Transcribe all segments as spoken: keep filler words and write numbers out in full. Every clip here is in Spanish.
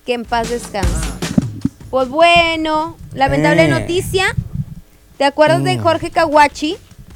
Que en paz descanse. Pues bueno, lamentable Eh. noticia. ¿Te acuerdas Mm. de Jorge Kawachi?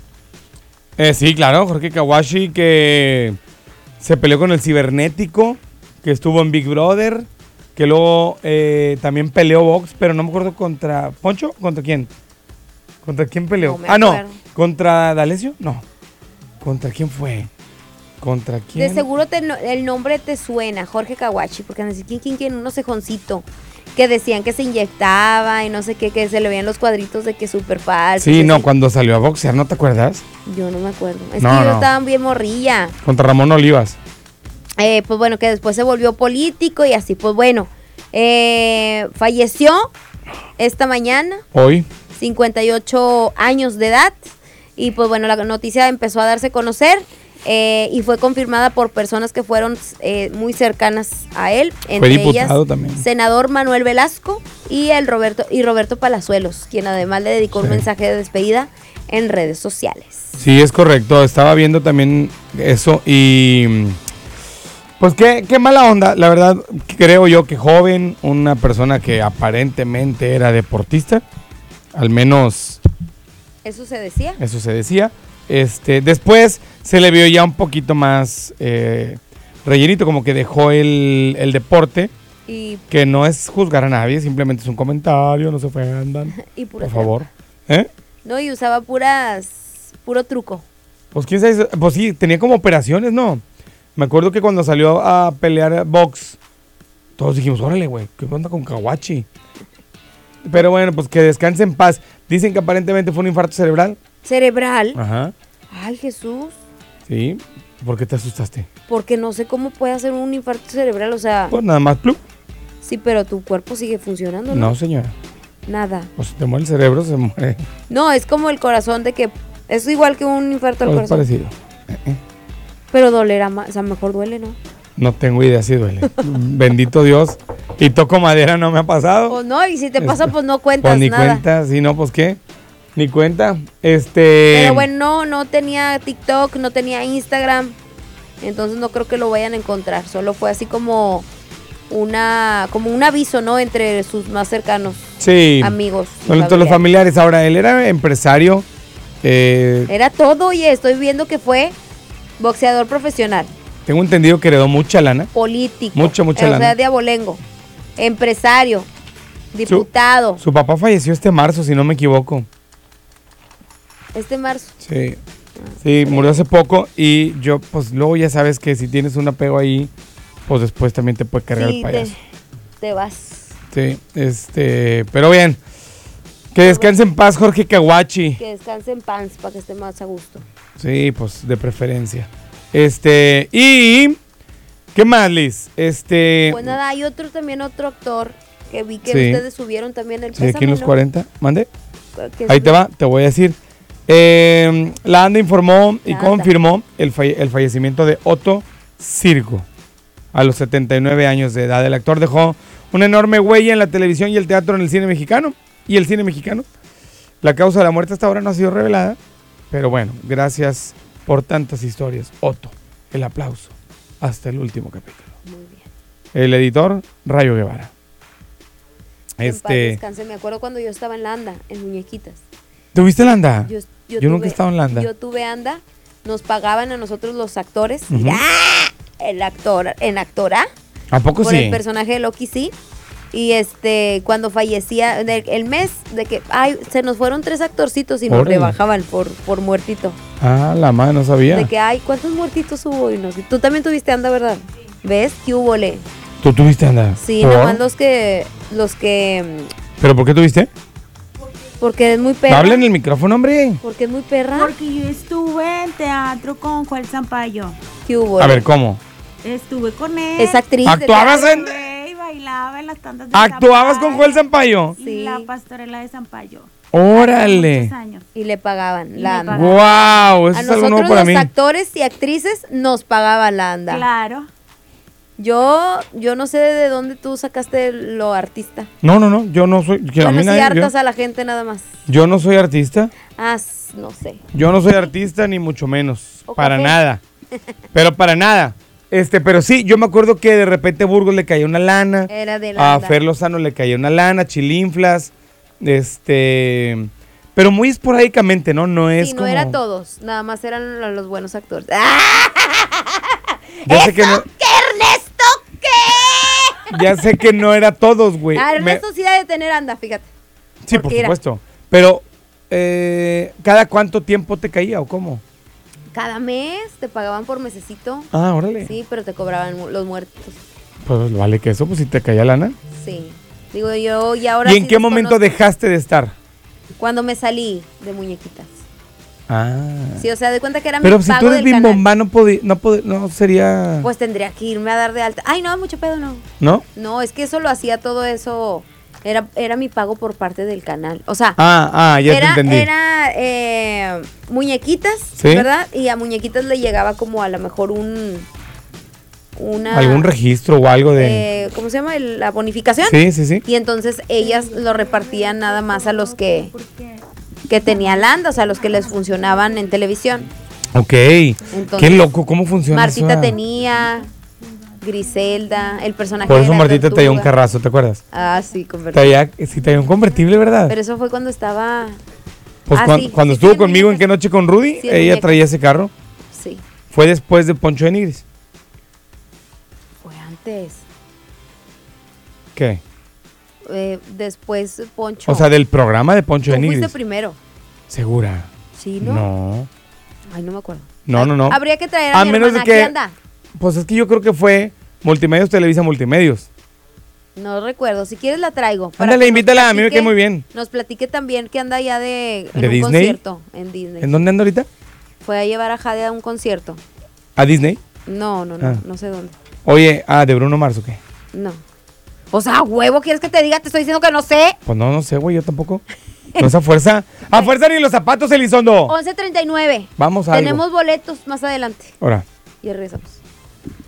Eh, sí, claro, Jorge Kawachi, que se peleó con el cibernético, que estuvo en Big Brother, que luego eh, también peleó box, pero no me acuerdo contra Poncho, ¿contra quién? ¿Contra quién peleó? No me ah, no, acuerdo. ¿contra D'Alessio? No. ¿Contra quién fue? ¿Contra quién? De seguro te no- el nombre te suena, Jorge Kawachi, porque han decir quién, quién, quién, uno cejoncito. Que decían que se inyectaba y no sé qué, que se le veían los cuadritos de que súper falso. Sí, que no, se- cuando salió a boxear, ¿no te acuerdas? Yo no me acuerdo. Es No, que yo no. estaba bien morrilla. Contra Ramón Olivas. Eh, pues bueno, que después se volvió político y así. Pues bueno, eh, falleció esta mañana, Hoy. cincuenta y ocho años de edad. Y pues bueno, la noticia empezó a darse a conocer eh, y fue confirmada por personas que fueron eh, muy cercanas a él. Entre diputado ellas, también. senador Manuel Velasco y el Roberto y Roberto Palazuelos, quien además le dedicó Sí. un mensaje de despedida en redes sociales. Sí, es correcto. Estaba viendo también eso y... Pues qué, qué mala onda. La verdad, creo yo que joven, una persona que aparentemente era deportista, al menos ¿Eso se decía? eso se decía. Este, después se le vio ya un poquito más eh, rellenito, como que dejó el, el deporte, Y, que no es juzgar a nadie, simplemente es un comentario, no se ofendan, y pura por favor. ¿Eh? No, y usaba puras, puro truco. Pues quién sabe, pues sí, tenía como operaciones, ¿no? Me acuerdo que cuando salió a pelear box, todos dijimos, órale, güey, ¿qué onda con Kawachi? Pero bueno, pues que descanse en paz. Dicen que aparentemente fue un infarto cerebral. Cerebral. Ajá, Ay, Jesús. sí. ¿Por qué te asustaste? Porque no sé cómo puede hacer un infarto cerebral, o sea, Pues nada más, plum. sí, pero tu cuerpo sigue funcionando, ¿no? No, señora. Nada. Pues si te muere el cerebro, se muere. No, es como el corazón de que es igual que un infarto al Pues es corazón. parecido. Pero dolerá más, o sea, mejor duele, ¿no? No tengo idea si duele. Bendito Dios. Y toco madera, no me ha pasado. O no, y si te pasa, Este, pues no cuentas Pues ni nada. cuenta, si no, pues qué. Ni cuenta. Este. Pero bueno, no, no tenía TikTok, no tenía Instagram. Entonces no creo que lo vayan a encontrar. Solo fue así como una, como un aviso, ¿no? Entre sus más cercanos Sí. amigos. y Bueno, entre los familiares. familiares. Ahora, él era empresario. eh, Era todo, oye, estoy viendo que fue boxeador profesional, tengo entendido que heredó mucha lana. político. Mucha, mucha o lana. sea, de abolengo. Empresario, diputado. Su papá falleció este marzo, si no me equivoco. Este marzo. Sí. Sí, murió hace poco. Y yo, pues luego ya sabes que si tienes un apego ahí, pues después también te puede cargar Sí, el payaso. te, te vas. Sí, este. Pero bien. Que descanse en paz, Jorge Kawachi. Que descanse en paz para que esté más a gusto. Sí, pues de preferencia. Este. Y. ¿Qué más, Liz? Este. Pues nada, hay otro también, otro actor que vi que Sí. ustedes subieron también el Sí, aquí en los Pésame, cuarenta. ¿Mande? ¿no? Que Ahí te subió- va, te voy a decir. Eh, la ANDA informó y La ANDA. confirmó el, falle- el fallecimiento de Otto Sirgo a los setenta y nueve años de edad. El actor dejó una enorme huella en la televisión y el teatro en el cine mexicano. Y el cine mexicano. La causa de la muerte hasta ahora no ha sido revelada. Pero bueno, gracias por tantas historias. Otto, el aplauso. Hasta el último capítulo. Muy bien. El editor, Rayo Guevara. En paz Este, descanse. Me acuerdo cuando yo estaba en la ANDA, en Muñequitas. ¿tuviste la ANDA? Yo, yo, Yo nunca tuve- he estado en la ANDA. Yo tuve ANDA, nos pagaban a nosotros los actores. y Ujú. ¡ah! El actor, en actora, ¿A poco por sí? el personaje de Loki, sí. Y este, cuando fallecía, de- el mes de que, ay, se nos fueron tres actorcitos y nos Órale. rebajaban por, por muertito. Ah, la mano, no sabía. De que, ay, ¿cuántos muertitos hubo? Y no sé. Tú también tuviste ANDA, ¿verdad? ¿Ves? ¿Qué hubo, le? ¿Tú tuviste ANDA? Sí, ¿Por? nomás los que, los que, ¿Pero por qué tuviste? porque es muy perra. Habla en el micrófono, hombre. Porque es muy perra. Porque yo estuve en teatro con Joel Sampaio. ¿Qué hubo? A le? ver, ¿cómo? Estuve con él. Es actriz. de ¿Actuabas teatro. en- Estuve y bailaba en las tandas de ¿Actuabas con Sampaio. Joel Sampaio? Y Sí. la pastorela de Sampaio. ¡Órale! Muchos años. Y le pagaban Y la le ANDA. pagaban. ¡Wow! Eso A es algo nuevo nosotros para los mí. actores y actrices nos pagaban la ANDA. Claro. Yo, yo no sé de dónde tú sacaste lo artista. No, no, no. Yo no soy. Que a Bueno, mí sí nadie- yo, hartas a la gente nada más. yo no soy artista. Ah, s- no sé. Yo no soy artista, ni mucho menos. O Para café. nada. Pero para nada. Este, pero sí, yo me acuerdo que de repente a Burgos le caía una lana. Era de A lana. Fer Lozano le caía una lana, Chilinflas. Este. Pero muy esporádicamente, ¿no? No es Sí, no como. era todos, nada más eran lo- los buenos actores. Ya sé que no, ¿Qué, Ernesto? ¿Qué? ya sé que no era todos, güey. Ah, Me- Ernesto sí debe de tener anda, fíjate. sí, por porque era- supuesto. Pero, eh, ¿cada cuánto tiempo te caía o cómo? Cada mes te pagaban por mesecito. Ah, órale. Sí, pero te cobraban mu- los muertos. Pues vale que eso, pues si te caía lana. Sí. Digo yo, y ahora ¿Y en sí qué momento desconozco. dejaste de estar? Cuando me salí de muñequitas. Ah. Sí, o sea, de cuenta que era Pero mi si pago tú eres del bien canal. bomba, no, podí- no, pod- no sería. Pues tendría que irme a dar de alta. Ay, no, mucho pedo, no. ¿No? No, es que eso lo hacía todo eso. Era, era mi pago por parte del canal. O sea, Ah, ah, ya era, te entendí. era eh, muñequitas, Sí. ¿verdad? Y a muñequitas le llegaba como a lo mejor un. Una. ¿Algún registro o algo de...? eh, ¿Cómo se llama? El- la bonificación. Sí, sí, sí. Y entonces ellas lo repartían nada más a los que, que tenían landa, o sea, a los que les funcionaban en televisión. Ok. Entonces, Qué loco, ¿cómo funciona Martita eso? tenía, Griselda, el personaje Por de eso la Martita te dio un tortuga. carrazo, ¿te acuerdas? Ah, sí, Te convertible. había, sí, te dio un convertible, ¿verdad? Pero eso fue cuando estaba. pues ah, cuan- sí, cuando sí, estuvo sí, conmigo en muñecas. Qué Noche con Rudy, Sí, en ella muñecas. traía ese carro. Sí, Fue después de Poncho de Nigris. fue antes. ¿Qué? Eh, después Poncho. O sea, del programa de Poncho Tú de fuiste Nigris. primero. ¿Segura? Sí, ¿no? No. Ay, no me acuerdo. No, Ay, no, no. Habría que traer a, A mi menos de hermana. que- Aquí anda. Pues es que yo creo que fue Multimedios Televisa Multimedios. No recuerdo. Si quieres la traigo. para Ándale, que nos invítala, a mí me platique- cae muy bien. Nos platique también que anda ya de, en ¿De un Disney? concierto en Disney. ¿En dónde anda ahorita? Fue a llevar a Jade a un concierto. ¿A Disney? No, no, no, Ah. no sé dónde. Oye, ah, de Bruno Mars, ¿o qué? No. O sea, huevo, ¿quieres que te diga? Te estoy diciendo que no sé. Pues no, no sé, güey, yo tampoco. No esa fuerza. A fuerza ni los zapatos, Elizondo. once treinta y nueve. Vamos a algo. Tenemos boletos más adelante. Ahora. Y regresamos.